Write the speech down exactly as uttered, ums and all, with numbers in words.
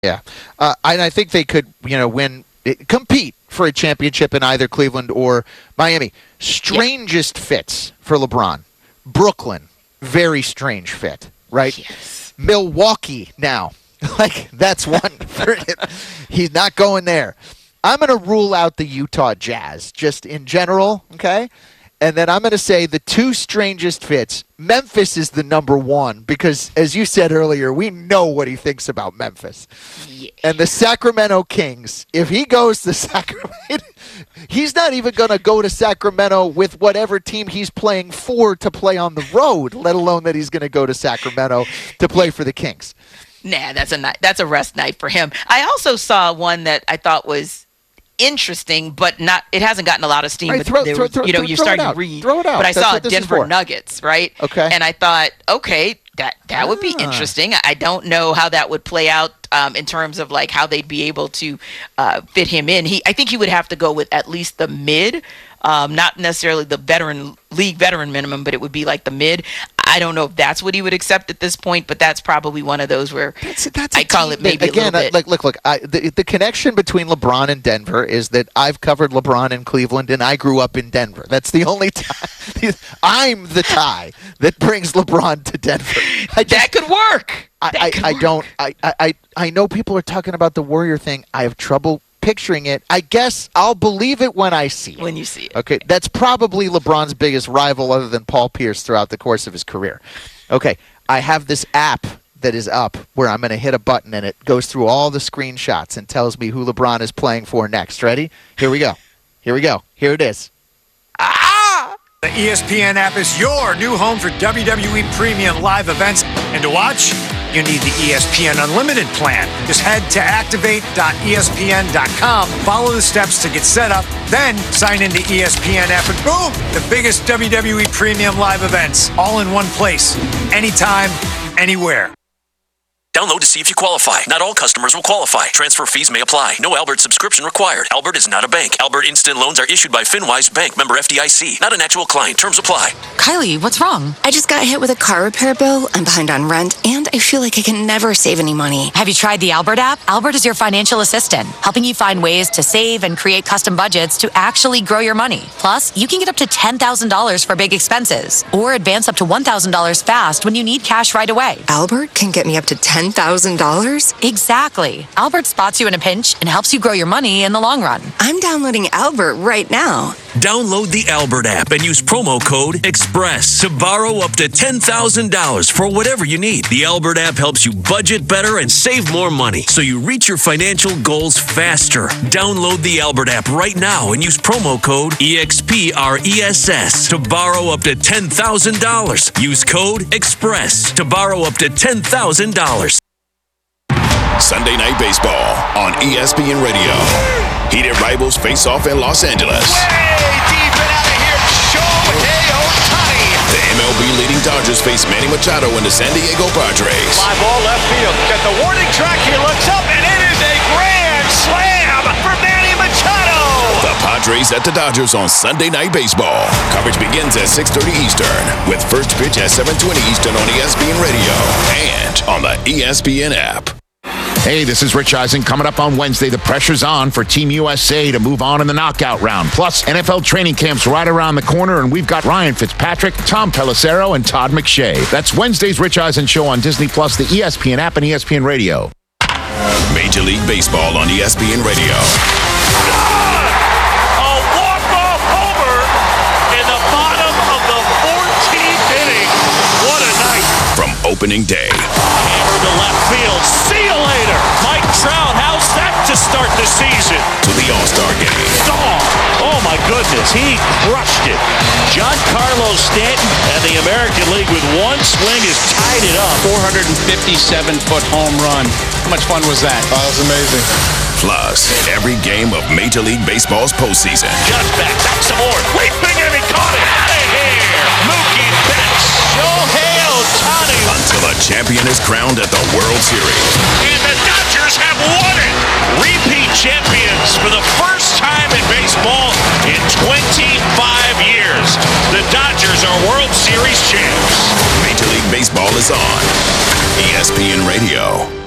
Yeah. Uh, and I think they could, you know, win, compete for a championship in either Cleveland or Miami. Strangest yep. fits for LeBron. Brooklyn, very strange fit, right? Yes. Milwaukee now. Like, that's one for him. He's not going there. I'm going to rule out the Utah Jazz, just in general, okay? And then I'm going to say the two strangest fits. Memphis is the number one because, as you said earlier, we know what he thinks about Memphis. Yeah. And the Sacramento Kings, if he goes to Sacramento, he's not even going to go to Sacramento with whatever team he's playing for to play on the road, let alone that he's going to go to Sacramento to play for the Kings. Nah, that's a night, that's a rest night for him. I also saw one that I thought was interesting, but not. It hasn't gotten a lot of steam. Right, throw, there throw, was, throw, you know, throw, you're throw starting it to read. Throw it out. But I That's saw what this Denver is for. Nuggets, right? Okay. And I thought, okay, that that would be Ah. interesting. I don't know how that would play out um, in terms of like how they'd be able to uh, fit him in. He, I think he would have to go with at least the mid. Um, not necessarily the veteran league veteran minimum, but it would be like the mid. I don't know if that's what he would accept at this point, but that's probably one of those where that's, that's I call it maybe again. a little bit. Like, look, look. I, the the connection between LeBron and Denver is that I've covered LeBron in Cleveland, and I grew up in Denver. That's the only tie. I'm the tie that brings LeBron to Denver. I just, that could work. I, That I, could I work. don't. I, I I know people are talking about the Warrior thing. I have trouble picturing it. I guess I'll believe it when I see it. When you see it. Okay, that's probably LeBron's biggest rival other than Paul Pierce throughout the course of his career. Okay, I have this app that is up where I'm going to hit a button and it goes through all the screenshots and tells me who LeBron is playing for next. Ready? Here we go. Here we go. Here it is. Ah! The E S P N app is your new home for W W E Premium live events. And to watch, you need the E S P N Unlimited plan. Just head to activate dot E S P N dot com, follow the steps to get set up, then sign into E S P N app, and boom, the biggest W W E Premium live events, all in one place, anytime, anywhere. Download to see if you qualify. Not all customers will qualify. Transfer fees may apply. No Albert subscription required. Albert is not a bank. Albert Instant Loans are issued by FinWise Bank, member F D I C. Not an actual client. Terms apply. Kylie, what's wrong? I just got hit with a car repair bill. I'm behind on rent, and I feel like I can never save any money. Have you tried the Albert app? Albert is your financial assistant, helping you find ways to save and create custom budgets to actually grow your money. Plus, you can get up to ten thousand dollars for big expenses, or advance up to one thousand dollars fast when you need cash right away. Albert can get me up to ten thousand dollars? Exactly. Albert spots you in a pinch and helps you grow your money in the long run. I'm downloading Albert right now. Download the Albert app and use promo code EXPRESS to borrow up to ten thousand dollars for whatever you need. The Albert app helps you budget better and save more money so you reach your financial goals faster. Download the Albert app right now and use promo code EXPRESS to borrow up to ten thousand dollars. Use code EXPRESS to borrow up to ten thousand dollars. Sunday Night Baseball on E S P N Radio. Heated rivals face off in Los Angeles. Way deep and out of here, Shohei Ohtani. The M L B leading Dodgers face Manny Machado and the San Diego Padres. Fly ball left field. Get the warning track. He looks up, and it is a grand slam for Manny Machado. The Padres at the Dodgers on Sunday Night Baseball. Coverage begins at six thirty Eastern with first pitch at seven twenty Eastern on E S P N Radio and on the E S P N app. Hey, this is Rich Eisen. Coming up on Wednesday, the pressure's on for Team U S A to move on in the knockout round. Plus, N F L training camp's right around the corner, and we've got Ryan Fitzpatrick, Tom Pelissero, and Todd McShay. That's Wednesday's Rich Eisen Show on Disney Plus, the E S P N app, and E S P N Radio. Major League Baseball on E S P N Radio. A walk-off homer in the bottom of the fourteenth inning. What a night. From opening day. Hammer to left field. See you later. Mike Trout, how's that to start the season? To the All-Star game. Dog. Oh, my goodness. He crushed it. Giancarlo Stanton and the American League with one swing has tied it up. four hundred fifty-seven foot home run. How much fun was that? Oh, that was amazing. Plus, every game of Major League Baseball's postseason. Just back, back some more. Leaping and he caught it. Out of here. Mookie Betts. Shohei Ohtani. Until a champion is crowned at the World Series. And the Dodgers have won it. Repeat champions for the first time in baseball in twenty-five years. The Dodgers are World Series champs. Major League Baseball is on E S P N Radio.